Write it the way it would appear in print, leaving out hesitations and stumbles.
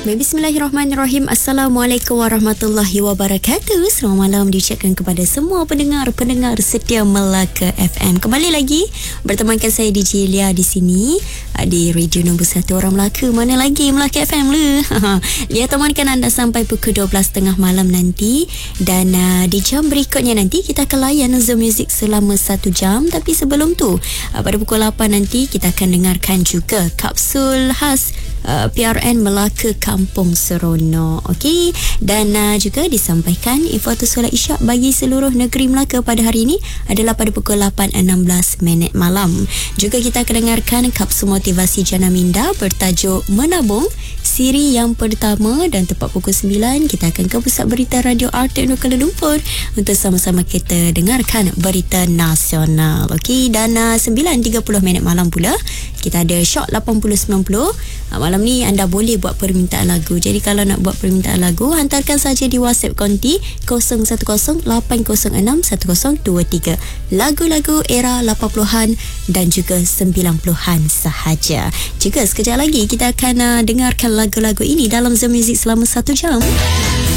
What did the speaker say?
Bismillahirrahmanirrahim. Assalamualaikum warahmatullahi wabarakatuh. Selamat malam diucapkan kepada semua pendengar setia Melaka FM. Kembali lagi bertemankan saya DJ Lia di sini di Radio Nombor 1 Orang Melaka. Mana lagi Melaka FM lu. Lia temankan anda sampai pukul 12.30 malam nanti. Dan di jam berikutnya nanti kita akan layan Zoom Music selama 1 jam. Tapi sebelum tu pada pukul 8 nanti kita akan dengarkan juga kapsul khas PRN Melaka Kampung Seronok. Okey, dan juga disampaikan info solat Isyak bagi seluruh negeri Melaka pada hari ini adalah pada pukul 8.16 malam. Juga kita akan dengarkan kapsul motivasi Jana Minda bertajuk Menabung siri yang pertama, dan tepat pukul 9 kita akan ke pusat berita Radio RTM Kuala Lumpur untuk sama-sama kita dengarkan berita nasional. Okey, dan 9.30 malam pula kita ada Shock 8090. Malam ni anda boleh buat permintaan lagu. Jadi kalau nak buat permintaan lagu, hantarkan saja di WhatsApp konti 0108061023. Lagu-lagu era 80-an dan juga 90-an sahaja. Juga sekejap lagi kita akan dengarkan lagu-lagu ini dalam Zoom Music selama 1 jam.